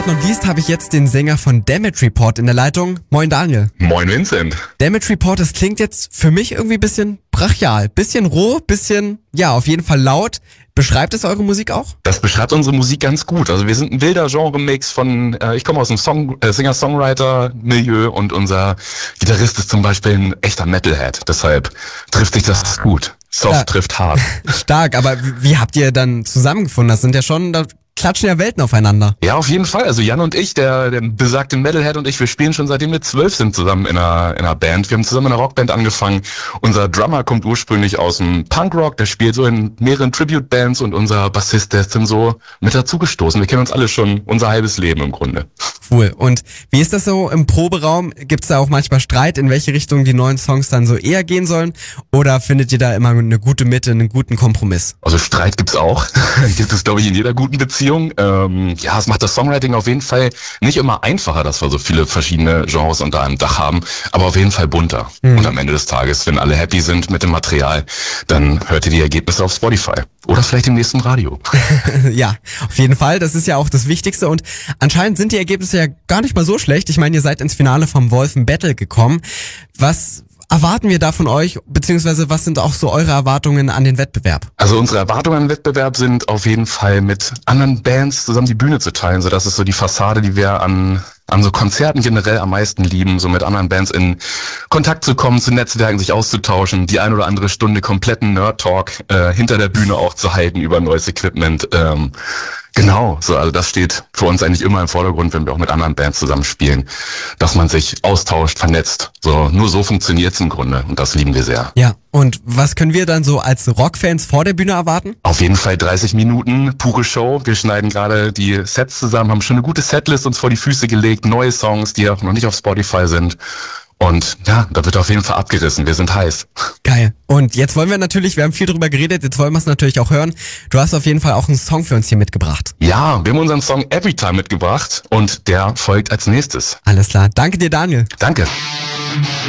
Und liest habe ich jetzt den Sänger von Damage Report in der Leitung. Moin Daniel. Moin Vincent. Damage Report, das klingt jetzt für mich irgendwie bisschen brachial, bisschen roh, bisschen, ja, auf jeden Fall laut. Beschreibt es eure Musik auch? Das beschreibt unsere Musik ganz gut. Also wir sind ein wilder Genre-Mix von, ich komme aus dem Singer-Songwriter-Milieu und unser Gitarrist ist zum Beispiel ein echter Metalhead. Deshalb trifft sich das gut. Soft trifft hart. Stark, aber wie habt ihr dann zusammengefunden? Das sind ja schon, da klatschen ja Welten aufeinander. Ja, auf jeden Fall. Also Jan und ich, der besagte Metalhead und ich, wir spielen schon seitdem wir 12 sind zusammen in einer Band. Wir haben zusammen in einer Rockband angefangen. Unser Drummer kommt ursprünglich aus dem Punkrock, der spielt so in mehreren Tribute-Bands und unser Bassist, der ist dann so mit dazugestoßen. Wir kennen uns alle schon unser halbes Leben im Grunde. Cool. Und wie ist das so im Proberaum? Gibt's da auch manchmal Streit, in welche Richtung die neuen Songs dann so eher gehen sollen? Oder findet ihr da immer eine gute Mitte, einen guten Kompromiss? Also Streit gibt's auch. Gibt es, glaube ich, in jeder guten Beziehung. Ja, es macht das Songwriting auf jeden Fall nicht immer einfacher, dass wir so viele verschiedene Genres unter einem Dach haben, aber auf jeden Fall bunter. Und am Ende des Tages, wenn alle happy sind mit dem Material, dann hört ihr die Ergebnisse auf Spotify. Oder vielleicht im nächsten Radio. Ja, auf jeden Fall. Das ist ja auch das Wichtigste. Und anscheinend sind die Ergebnisse ja gar nicht mal so schlecht. Ich meine, ihr seid ins Finale vom Wolfen Battle gekommen. Was erwarten wir da von euch, beziehungsweise was sind auch so eure Erwartungen an den Wettbewerb? Also unsere Erwartungen an den Wettbewerb sind auf jeden Fall mit anderen Bands zusammen die Bühne zu teilen. So, das ist so die Fassade, die wir an so Konzerten generell am meisten lieben, so mit anderen Bands in Kontakt zu kommen, zu Netzwerken, sich auszutauschen, die ein oder andere Stunde kompletten Nerd-Talk hinter der Bühne auch zu halten über neues Equipment. Genau, so, also das steht für uns eigentlich immer im Vordergrund, wenn wir auch mit anderen Bands zusammenspielen, dass man sich austauscht, vernetzt. So, nur so funktioniert's im Grunde und das lieben wir sehr. Ja, und was können wir dann so als Rockfans vor der Bühne erwarten? Auf jeden Fall 30 Minuten, pure Show. Wir schneiden gerade die Sets zusammen, haben schon eine gute Setlist uns vor die Füße gelegt, neue Songs, die auch noch nicht auf Spotify sind. Und ja, da wird auf jeden Fall abgerissen. Wir sind heiß. Geil. Und jetzt wollen wir natürlich, wir haben viel drüber geredet, jetzt wollen wir es natürlich auch hören. Du hast auf jeden Fall auch einen Song für uns hier mitgebracht. Ja, wir haben unseren Song Everytime mitgebracht und der folgt als nächstes. Alles klar. Danke dir, Daniel. Danke.